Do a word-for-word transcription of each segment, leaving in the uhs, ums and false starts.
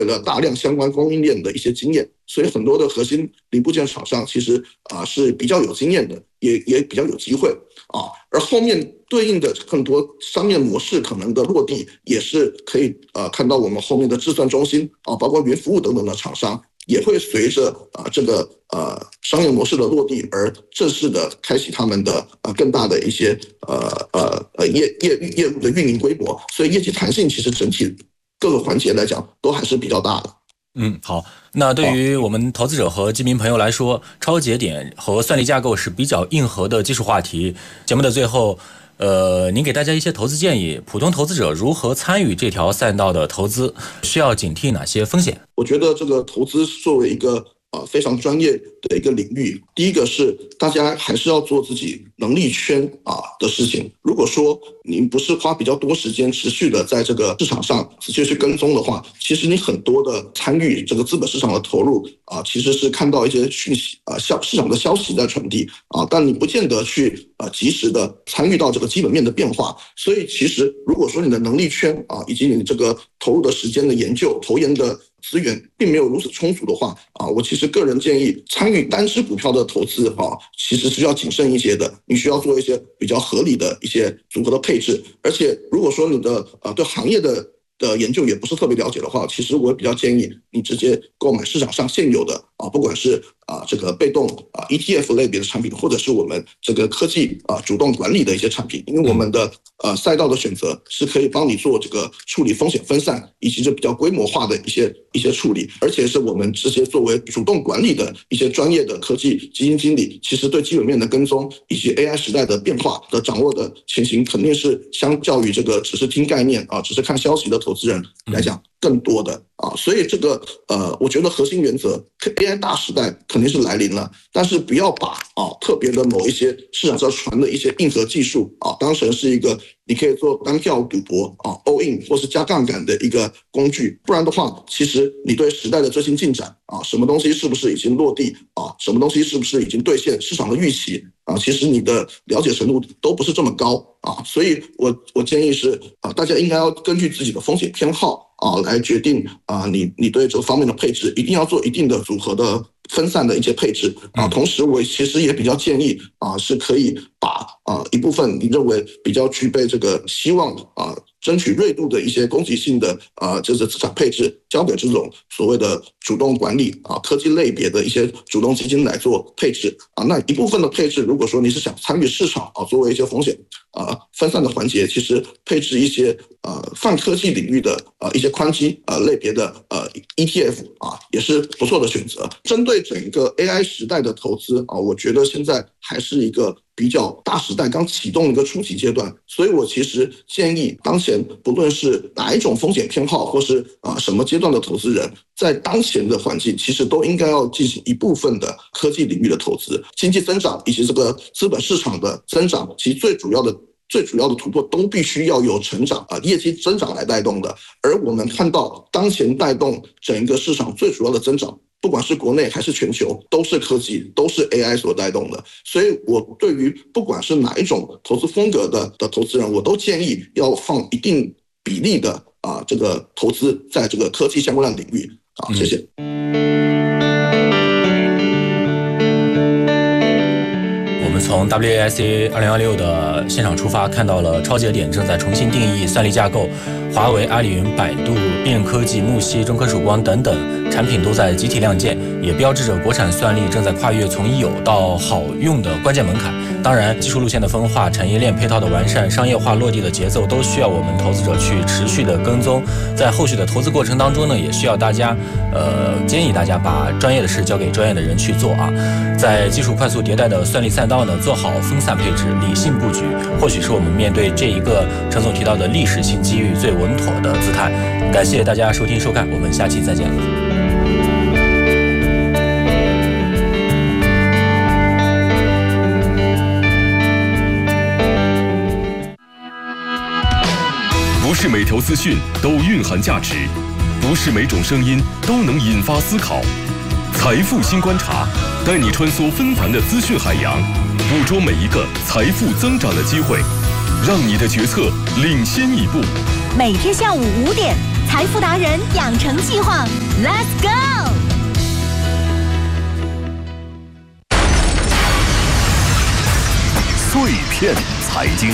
了大量相关供应链的一些经验，所以很多的核心零部件厂商其实啊是比较有经验的，也也比较有机会啊。而后面对应的很多商业模式可能的落地，也是可以呃看到我们后面的智算中心啊，包括云服务等等的厂商，也会随着啊这个呃商业模式的落地而正式的开启他们的呃更大的一些呃呃呃业业业务的运营规模，所以业绩弹性其实整体各个环节来讲都还是比较大的。 嗯，好。那对于我们投资者和基民朋友来说，超节点和算力架构是比较硬核的技术话题。节目的最后，呃，您给大家一些投资建议，普通投资者如何参与这条赛道的投资，需要警惕哪些风险？ 我觉得这个投资作为一个呃非常专业的一个领域，第一个是大家还是要做自己能力圈啊的事情。如果说您不是花比较多时间持续的在这个市场上持续去跟踪的话，其实你很多的参与这个资本市场的投入啊，其实是看到一些讯息啊，消市场的消息在传递啊，但你不见得去啊及时的参与到这个基本面的变化。所以其实如果说你的能力圈啊，以及你这个投入的时间的研究、投研的资源并没有如此充足的话啊，我其实个人建议参与单只股票的投资啊，其实是要谨慎一些的。你需要做一些比较合理的一些组合的配置，而且如果说你的呃对行业的的研究也不是特别了解的话，其实我比较建议你直接购买市场上现有的啊，不管是啊这个被动啊 E T F 类别的产品，或者是我们这个科技啊主动管理的一些产品，因为我们的呃赛道的选择是可以帮你做这个处理风险分散以及这比较规模化的一些一些处理，而且是我们这些作为主动管理的一些专业的科技基金经理，其实对基本面的跟踪以及 A I 时代的变化的掌握的情形，肯定是相较于这个只是听概念啊，只是看消息的投资人来讲更多的啊。所以这个呃，我觉得核心原则 A I 大时代肯定是来临了，但是不要把啊特别的某一些市场上传的一些硬核技术啊当成是一个你可以做单票赌博啊 all in 或是加杠杆的一个工具，不然的话，其实你对时代的最新进展啊，什么东西是不是已经落地啊，什么东西是不是已经兑现市场的预期啊，其实你的了解程度都不是这么高啊，所以我我建议是啊，大家应该要根据自己的风险偏好啊来决定啊，你你对这个方面的配置一定要做一定的组合的分散的一些配置啊。同时，我其实也比较建议啊，是可以把啊一部分你认为比较具备这个希望啊争取锐度的一些攻击性的啊就是资产配置，交给这种所谓的主动管理啊科技类别的一些主动基金来做配置啊。那一部分的配置，如果说你是想参与市场啊，作为一些风险啊分散的环节，其实配置一些呃泛科技领域的呃一些宽基呃类别的呃 E T F 啊，也是不错的选择。针对整个 A I 时代的投资啊，我觉得现在还是一个比较大时代刚启动一个初期阶段，所以我其实建议当前不论是哪一种风险偏好，或是啊什么阶段的投资人，在当前的环境其实都应该要进行一部分的科技领域的投资。经济增长以及这个资本市场的增长，其实最主要的最主要的突破都必须要有成长啊，业绩增长来带动的。而我们看到当前带动整个市场最主要的增长，不管是国内还是全球，都是科技，都是 A I 所带动的。所以我对于不管是哪一种投资风格的的投资人，我都建议要放一定比例的啊这个投资在这个科技相关的领域啊。谢谢。 从 W A S A 二零二六的现场出发，看到了超节点正在重新定义算力架构，华为、阿里云、百度、变科技、木犀、中科曙光等等产品都在集体亮剑，也标志着国产算力正在跨越从有到好用的关键门槛。当然，技术路线的分化、产业链配套的完善、商业化落地的节奏，都需要我们投资者去持续的跟踪。在后续的投资过程当中呢，也需要大家，呃，建议大家把专业的事交给专业的人去做啊。在技术快速迭代的算力赛道呢，做好分散配置、理性布局，或许是我们面对这一个陈总提到的历史性机遇最稳妥的姿态。感谢大家收听收看，我们下期再见。 不是每条资讯都蕴含价值，不是每种声音都能引发思考。财富新观察，带你穿梭纷繁的资讯海洋，捕捉每一个财富增长的机会，让你的决策领先一步。 每天下午五点， 财富达人养成计划 ，Let's go！ 碎片财经。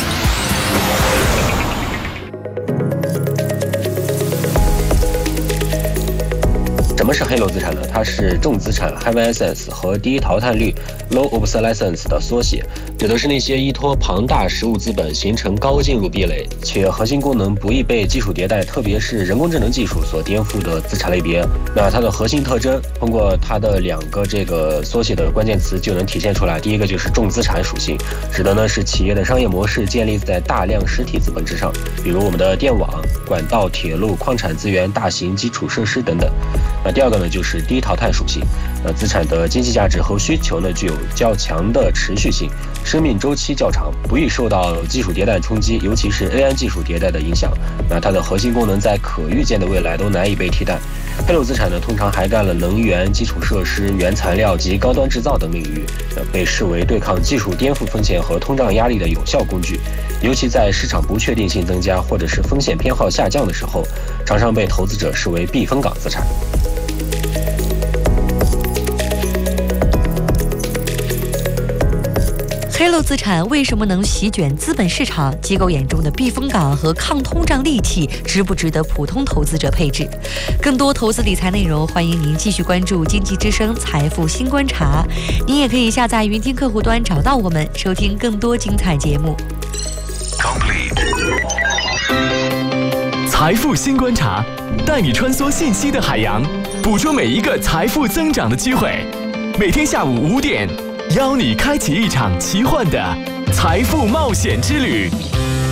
什么是黑楼资产呢？它是重资产 （Heavy Assets） 和低淘汰率 （Low Obsolescence） 的缩写，指的是那些依托庞大实物资本形成高进入壁垒且核心功能不易被技术迭代，特别是人工智能技术所颠覆的资产类别。那它的核心特征，通过它的两个这个缩写的关键词就能体现出来。第一个就是重资产属性，指的呢是企业的商业模式建立在大量实体资本之上，比如我们的电网、管道、铁路、矿产资源、大型基础设施等等。那第二个呢，就是低淘汰属性。那资产的经济价值和需求呢，具有较强的持续性，生命周期较长，不易受到技术迭代冲击，尤其是 A I 技术迭代的影响。那它的核心功能在可预见的未来都难以被替代。黑楼资产呢，通常涵盖了能源、基础设施、原材料及高端制造等领域，被视为对抗技术颠覆风险和通胀压力的有效工具。尤其在市场不确定性增加或者是风险偏好下降的时候，常常被投资者视为避风港资产。 黑楼资产为什么能席卷资本市场？机构眼中的避风港和抗通胀利器，值不值得普通投资者配置？更多投资理财内容，欢迎您继续关注经济之声财富新观察。您也可以下载云听客户端找到我们，收听更多精彩节目。 财富新观察，带你穿梭信息的海洋，捕捉每一个财富增长的机会。每天下午五点，邀你开启一场奇幻的财富冒险之旅。